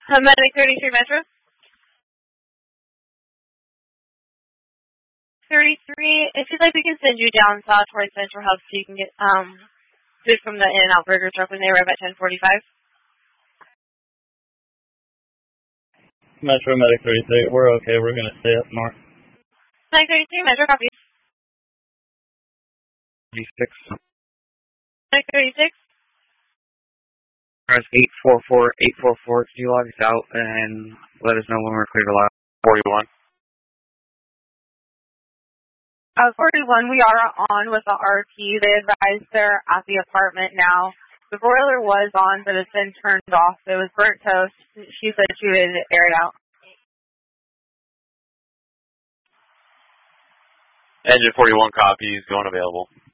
Medic 33 Metro. 33, if you'd like, we can send you down south towards Central Health so you can get food from the In-N-Out Burger truck when they arrive at 10:45. Metro Medic 33, we're okay. We're going to stay up north. Medic 33, Metro, copy. 36. Medic 36. Press 844. Can you log us out and let us know when we're clear to log? 41. 41, we are on with the RT. They advised they're at the apartment now. The boiler was on, but it's been turned off. It was burnt toast. She said she would air it out. Engine 41 copies, going available.